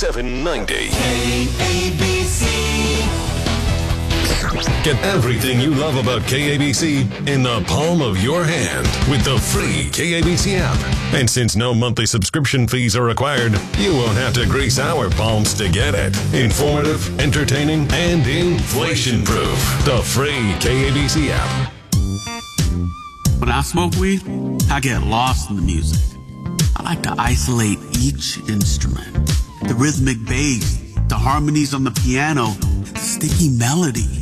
790. KABC. Get everything you love about KABC in the palm of your hand with the free KABC app. And since no monthly subscription fees are required, you won't have to grease our palms to get it. Informative, entertaining, and inflation-proof. The free KABC app. When I smoke weed, I get lost in the music. I like to isolate each instrument. The rhythmic bass, the harmonies on the piano, the sticky melody.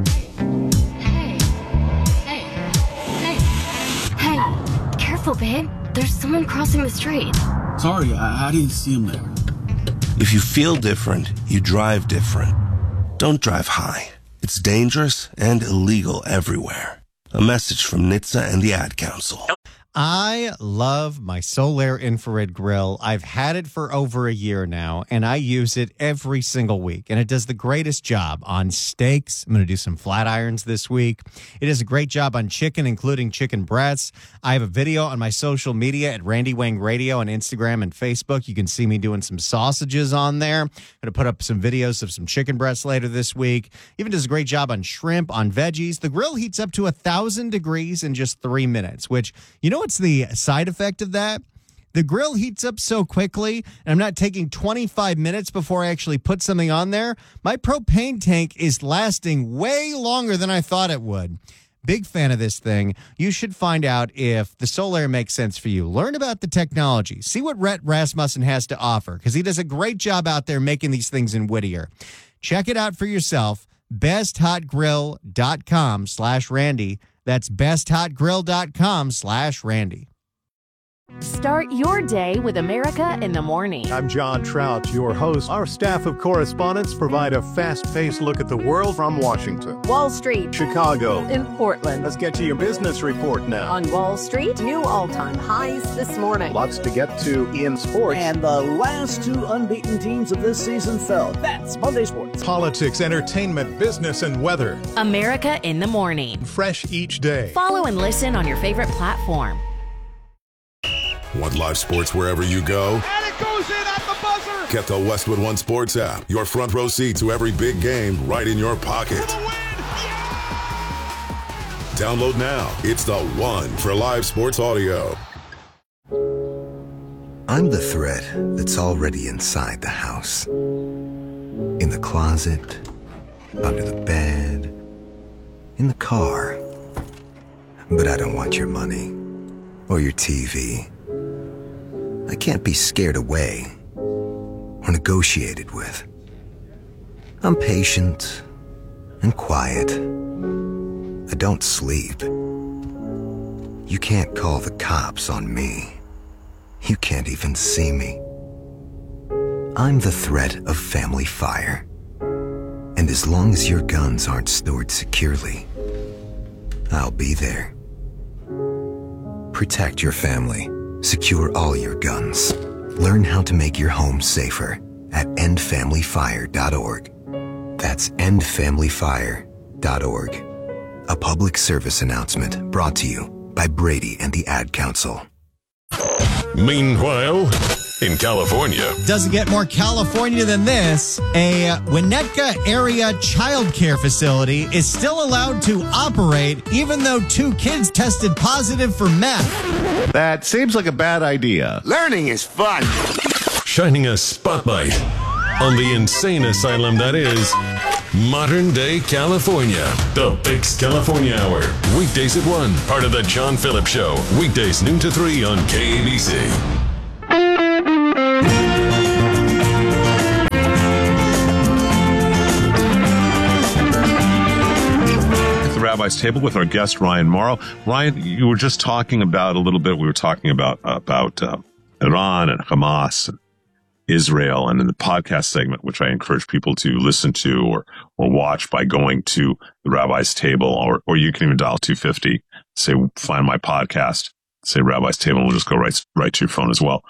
Hey, careful, babe. There's someone crossing the street. Sorry, I didn't see him there. If you feel different, you drive different. Don't drive high. It's dangerous and illegal everywhere. A message from NHTSA and the Ad Council. I love my Solaire infrared grill. I've had it for over a year now, and I use it every single week. And it does the greatest job on steaks. I'm going to do some flat irons this week. It does a great job on chicken, including chicken breasts. I have a video on my social media at Randy Wang Radio on Instagram and Facebook. You can see me doing some sausages on there. I'm going to put up some videos of some chicken breasts later this week. Even does a great job on shrimp, on veggies. The grill heats up to 1,000 degrees in just 3 minutes, which, you know what's the side effect of that? The grill heats up so quickly, and I'm not taking 25 minutes before I actually put something on there. My propane tank is lasting way longer than I thought it would. Big fan of this thing. You should find out if the Solaire makes sense for you. Learn about the technology. See what Rhett Rasmussen has to offer, because he does a great job out there making these things in Whittier. Check it out for yourself. BestHotGrill.com/Randy. That's BestHotGrill.com/Randy. Start your day with America in the Morning. I'm John Trout, your host. Our staff of correspondents provide a fast-paced look at the world from Washington, Wall Street, Chicago, in Portland. Let's get to your business report now. On Wall Street, new all-time highs this morning. Lots to get to in sports. And the last two unbeaten teams of this season fell. That's Monday Sports. Politics, entertainment, business, and weather. America in the Morning. Fresh each day. Follow and listen on your favorite platform. Want live sports wherever you go? And it goes in at the buzzer! Get the Westwood One Sports app. Your front row seat to every big game right in your pocket. For the win! Yeah! Download now. It's the one for live sports audio. I'm the thread that's already inside the house. In the closet, under the bed, in the car. But I don't want your money or your TV. I can't be scared away or negotiated with. I'm patient and quiet. I don't sleep. You can't call the cops on me. You can't even see me. I'm the threat of family fire. And as long as your guns aren't stored securely, I'll be there. Protect your family. Secure all your guns. Learn how to make your home safer at endfamilyfire.org. That's endfamilyfire.org. A public service announcement brought to you by Brady and the Ad Council. Meanwhile, in California. Doesn't get more California than this. A Winnetka area childcare facility is still allowed to operate even though 2 kids tested positive for meth. That seems like a bad idea. Learning is fun. Shining a spotlight on the insane asylum that is modern day California. The Fix California Hour. Weekdays at 1. Part of the John Phillips Show. Weekdays noon to 3 on KABC. Rabbi's Table with our guest, Ryan Mauro. Ryan, you were just talking about a little bit, we were talking about Iran and Hamas and Israel, and in the podcast segment, which I encourage people to listen to or watch by going to the Rabbi's Table, or you can even dial 250, say, find my podcast, say Rabbi's Table, and we'll just go right to your phone as well.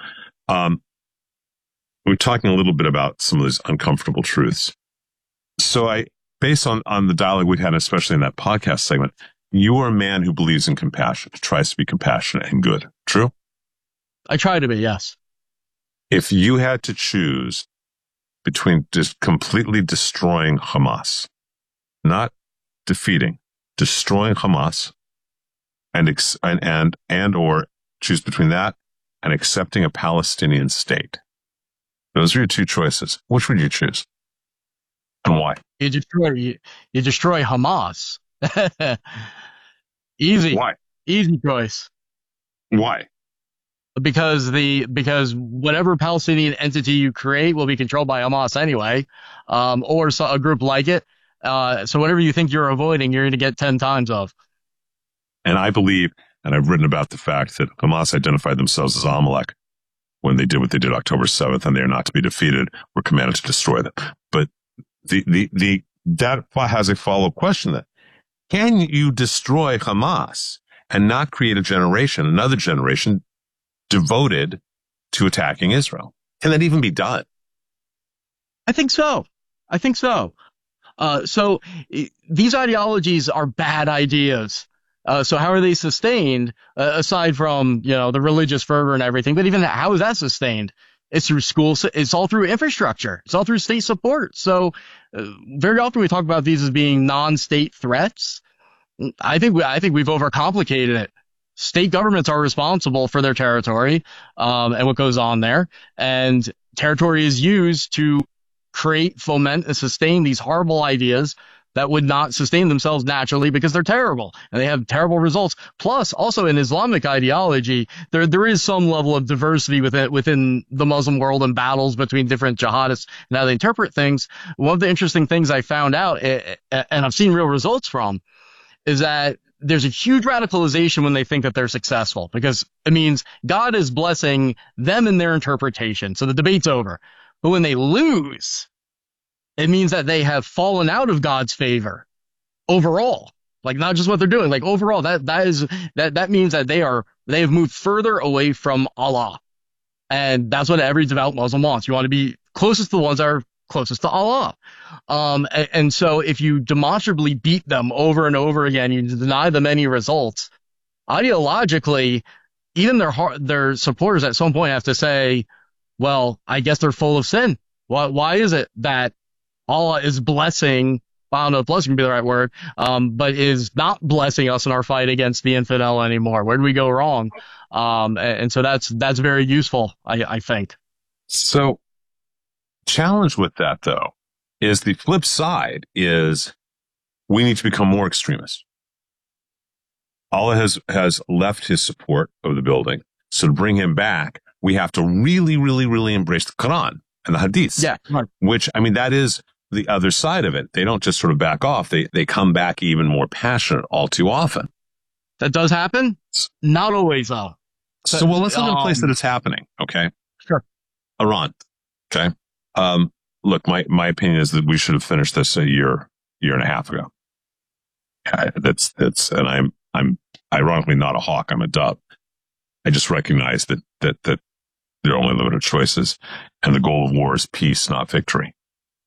We're talking a little bit about some of those uncomfortable truths. So based on the dialogue we had, especially in that podcast segment, you are a man who believes in compassion, tries to be compassionate and good. True? I try to be, yes. If you had to choose between just completely destroying Hamas, not defeating, destroying Hamas, and or choose between that and accepting a Palestinian state. Those are your two choices. Which would you choose? And why? You destroy Hamas. Easy. Why? Easy choice. Why? Because whatever Palestinian entity you create will be controlled by Hamas anyway, or a group like it. So whatever you think you're avoiding, you're going to get 10 times of. And I believe, and I've written about the fact that Hamas identified themselves as Amalek when they did what they did October 7th, and they are not to be defeated. We're commanded to destroy them. But that has a follow-up question then. Can you destroy Hamas and not create another generation devoted to attacking Israel? Can that even be done? I think so. So these ideologies are bad ideas. So how are they sustained, aside from, the religious fervor and everything? But even how is that sustained? It's through schools. It's all through infrastructure. It's all through state support. So very often we talk about these as being non-state threats. I think we've overcomplicated it. State governments are responsible for their territory, and what goes on there. And territory is used to create, foment, and sustain these horrible ideas that would not sustain themselves naturally because they're terrible and they have terrible results. Plus, also in Islamic ideology, there is some level of diversity within the Muslim world and battles between different jihadists and how they interpret things. One of the interesting things I found out, and I've seen real results from, is that there's a huge radicalization when they think that they're successful, because it means God is blessing them in their interpretation. So the debate's over. But when they lose, it means that they have fallen out of God's favor overall. Like, not just what they're doing, like overall, that means that they have moved further away from Allah. And that's what every devout Muslim wants. You want to be closest to the ones that are closest to Allah. And so if you demonstrably beat them over and over again, you deny them any results, ideologically, even their supporters at some point have to say, well, I guess they're full of sin. Why is it that Allah is blessing, I don't know if blessing would be the right word, but is not blessing us in our fight against the infidel anymore? Where did we go wrong? And so that's very useful, I think. So, challenge with that, though, is the flip side is we need to become more extremist. Allah has left his support of the building. So to bring him back, we have to really, really, really embrace the Quran and the Hadiths. Yeah. Right. Which, I mean, that is the other side of it. They don't just sort of back off. They come back even more passionate all too often. That does happen? Not always, though. So, well, let's look at a place that it's happening, okay? Sure. Iran, okay? Look, my opinion is that we should have finished this a year and a half ago. And I'm ironically not a hawk. I'm a dove. I just recognize that there are only limited choices, and the goal of war is peace, not victory.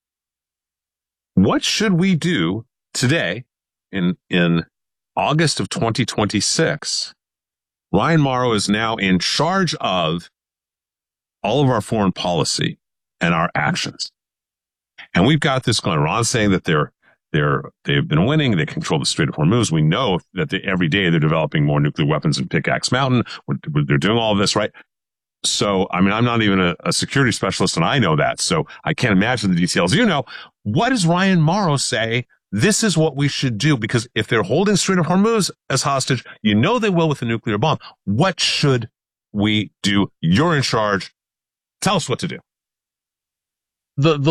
What should we do today in August of 2026? Ryan Mauro is now in charge of all of our foreign policy and our actions. And we've got this going. Iran's saying that they've been winning. They control the Strait of Hormuz. We know that every day they're developing more nuclear weapons in Pickaxe Mountain. They're doing all of this, right? So, I mean, I'm not even a security specialist, and I know that. So I can't imagine the details. What does Ryan Mauro say? This is what we should do, because if they're holding Strait of Hormuz as hostage, they will with a nuclear bomb. What should we do? You're in charge. Tell us what to do. The